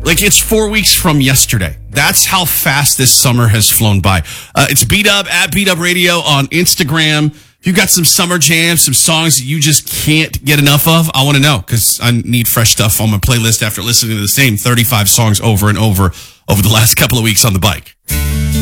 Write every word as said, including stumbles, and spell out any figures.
Like, it's four weeks from yesterday. That's how fast this summer has flown by. Uh, it's B-Dub at B-Dub Radio on Instagram. If you've got some summer jams, some songs that you just can't get enough of, I want to know, because I need fresh stuff on my playlist after listening to the same thirty-five songs over and over over the last couple of weeks on the bike.